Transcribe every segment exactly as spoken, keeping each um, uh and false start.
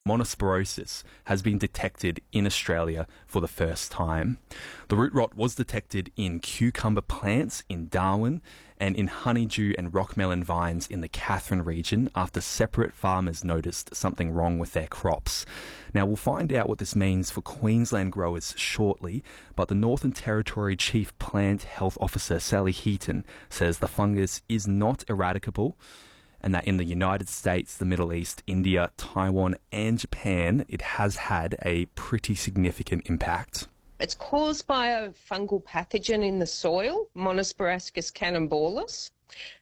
monosporosis has been detected in Australia for the first time. The root rot was detected in cucumber plants in Darwin and in honeydew and rockmelon vines in the Katherine region after separate farmers noticed something wrong with their crops. Now, we'll find out what this means for Queensland growers shortly, but the Northern Territory Chief Plant Health Officer Sally Heaton says the fungus is not eradicable, and that in the United States, the Middle East, India, Taiwan and Japan, it has had a pretty significant impact. It's caused by a fungal pathogen in the soil, Monosporascus canomborus,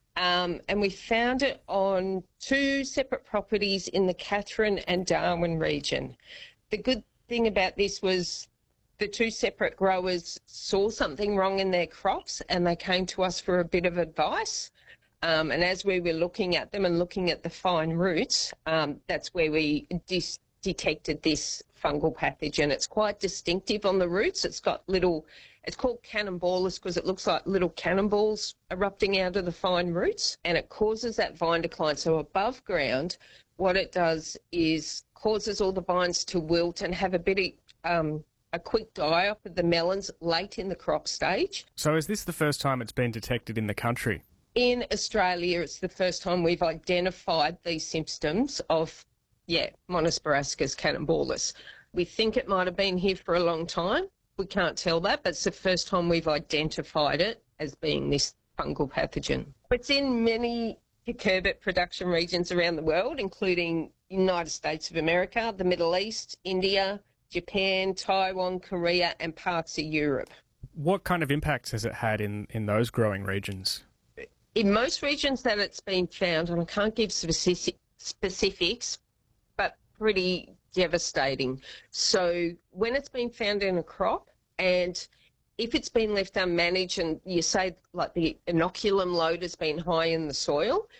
um, and we found it on two separate properties in the Katherine and Darwin region. The good thing about this was the two separate growers saw something wrong in their crops and they came to us for a bit of advice. Um, and as we were looking at them and looking at the fine roots, um, that's where we dis- detected this fungal pathogen. It's quite distinctive on the roots. It's got little, it's called canomborus because it looks like little cannonballs erupting out of the fine roots, and it causes that vine decline. So above ground, what it does is causes all the vines to wilt and have a bit of um, a quick die-off of the melons late in the crop stage. So is this the first time it's been detected in the country? In Australia, it's the first time we've identified these symptoms of, yeah, Monosporascus canomborus. We think it might have been here for a long time. We can't tell that, but it's the first time we've identified it as being this fungal pathogen. It's in many cucurbit production regions around the world, including United States of America, the Middle East, India, Japan, Taiwan, Korea, and parts of Europe. What kind of impacts has it had in, in those growing regions? In most regions that it's been found, and I can't give specific, specifics, but pretty devastating. So when it's been found in a crop, and if it's been left unmanaged and you say like the inoculum load has been high in the soil,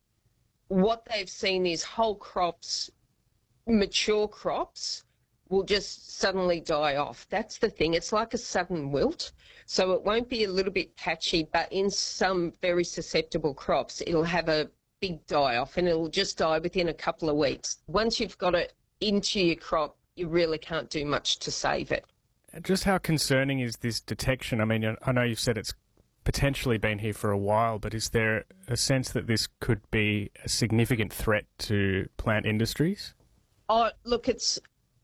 what they've seen is whole crops, mature crops, will just suddenly die off. That's the thing. It's like a sudden wilt. So it won't be a little bit patchy, but in some very susceptible crops, it'll have a big die-off and it'll just die within a couple of weeks. Once you've got it into your crop, you really can't do much to save it. Just how concerning is this detection? I mean, I know you've said it's potentially been here for a while, but is there a sense that this could be a significant threat to plant industries? Oh, look, it's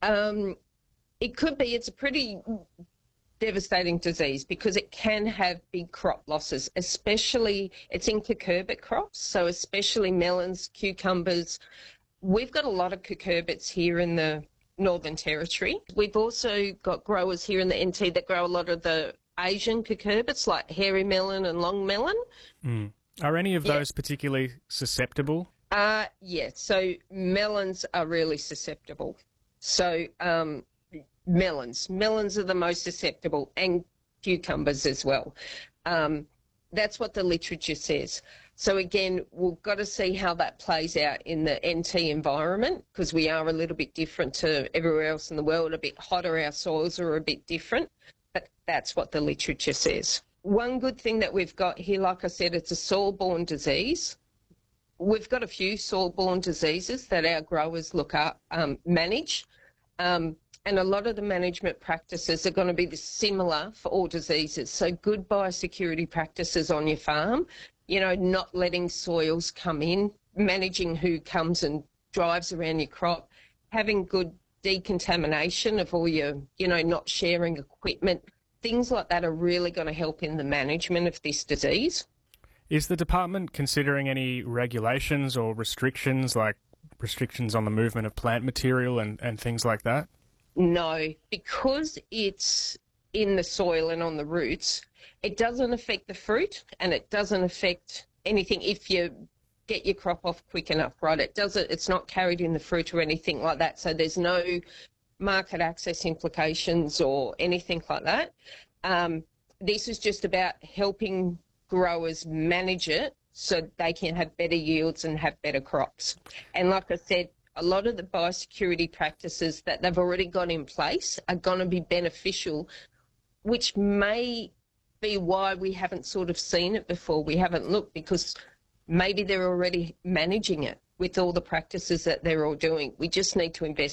um, it could be. It's a pretty devastating disease because it can have big crop losses, especially it's in cucurbit crops, so especially melons, cucumbers. We've got a lot of cucurbits here in the Northern Territory. We've also got growers here in the N T that grow a lot of the Asian cucurbits like hairy melon and long melon. Mm. Are any of yeah. those particularly susceptible? Uh, yeah, so melons are really susceptible. So um, melons. Melons are the most susceptible, and cucumbers as well. Um, that's what the literature says. So again, we've got to see how that plays out in the N T environment because we are a little bit different to everywhere else in the world, a bit hotter, our soils are a bit different, but that's what the literature says. One good thing that we've got here, like I said, it's a soil-borne disease. We've got a few soil-borne diseases that our growers look up, um, manage, um, and a lot of the management practices are going to be similar for all diseases. So good biosecurity practices on your farm, you know, not letting soils come in, managing who comes and drives around your crop, having good decontamination of all your, you know, not sharing equipment. Things like that are really going to help in the management of this disease. Is the department considering any regulations or restrictions, like restrictions on the movement of plant material and, and things like that? No, because it's in the soil and on the roots, it doesn't affect the fruit and it doesn't affect anything if you get your crop off quick enough, right? It doesn't, it's not carried in the fruit or anything like that. So there's no market access implications or anything like that. Um, this is just about helping growers manage it so they can have better yields and have better crops. And like I said, a lot of the biosecurity practices that they've already got in place are going to be beneficial, which may be why we haven't sort of seen it before. We haven't looked because maybe they're already managing it with all the practices that they're all doing. We just need to invest